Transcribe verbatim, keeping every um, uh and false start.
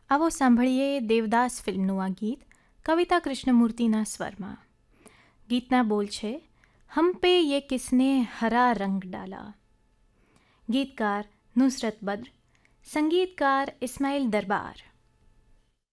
આવો સાંભળીએ દેવદાસ ફિલ્મનું આ ગીત કવિતા કૃષ્ણમૂર્તિના સ્વરમાં. ગીતના બોલ છે હમ પે યે કિસને હરા રંગ ડાલા. ગીતકાર નુસરત બદ્ર, સંગીતકાર ઇસ્માઇલ દરબાર.